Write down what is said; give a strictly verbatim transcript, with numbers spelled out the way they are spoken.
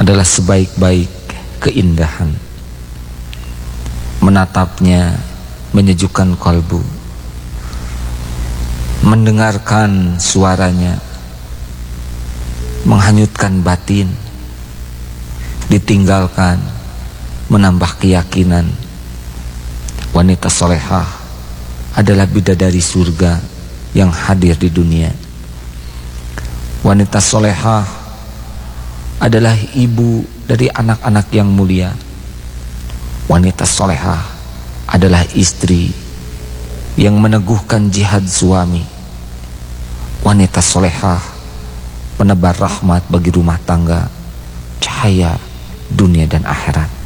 adalah sebaik-baik keindahan. Menatapnya menyejukkan kalbu, mendengarkan suaranya menghanyutkan batin, ditinggalkan menambah keyakinan. Wanita solehah adalah bidadari surga yang hadir di dunia. Wanita solehah adalah ibu dari anak-anak yang mulia. Wanita solehah adalah istri yang meneguhkan jihad suami. Wanita solehah penebar rahmat bagi rumah tangga, cahaya dunia dan akhirat.